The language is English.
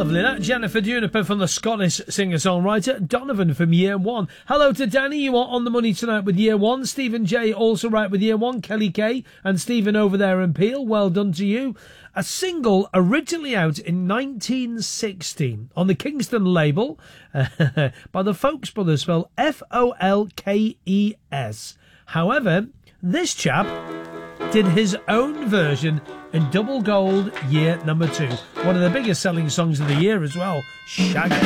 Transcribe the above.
Lovely that. Jennifer Juniper from the Scottish singer-songwriter. Donovan from Year One. Hello to Danny. You are on the money tonight with Year One. Stephen J. also right with Year One. Kelly K. and Stephen over there in Peel. Well done to you. A single originally out in 1960 on the Kingston label by the Folks Brothers, spelled Folkes. However, this chap did his own version in double gold year number 2. One of the biggest selling songs of the year as well. Shaggy.